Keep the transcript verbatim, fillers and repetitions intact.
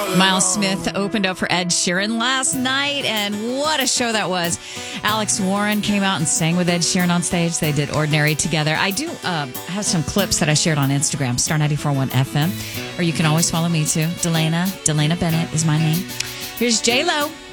Miles Smith opened up for Ed Sheeran last night, and what a show that was. Alex Warren came out and sang with Ed Sheeran on stage. They did Ordinary together. I do uh, have some clips that I shared on Instagram, Star ninety-four point one F M, or you can always follow me too. Delana, Delana Bennett is my name. Here's J-Lo.